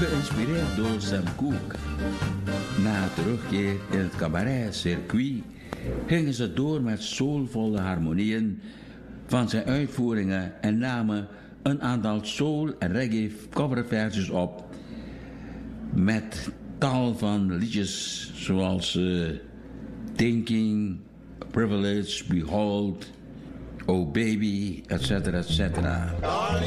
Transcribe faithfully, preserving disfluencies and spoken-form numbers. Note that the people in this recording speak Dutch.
geïnspireerd door Sam Cooke. Na terugkeer in het cabaret-circuit gingen ze door met soulvolle harmonieën van zijn uitvoeringen en namen een aantal soul- en reggae coverversies op met tal van liedjes zoals uh, Thinking, Privilege, Behold, Oh Baby, et cetera, et cetera.